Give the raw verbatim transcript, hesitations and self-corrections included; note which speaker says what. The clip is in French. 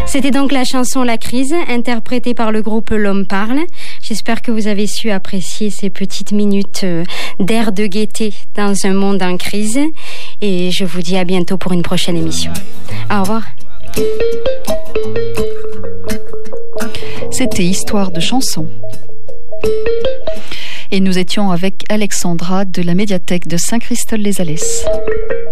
Speaker 1: C'était donc la chanson La Crise, interprétée par le groupe L'Homme Parle. J'espère que vous avez su apprécier ces petites minutes d'air de gaieté dans un monde en crise. Et je vous dis à bientôt pour une prochaine émission. Au revoir.
Speaker 2: C'était Histoire de chansons. Et nous étions avec Alexandra de la médiathèque de Saint-Christol-les-Alès.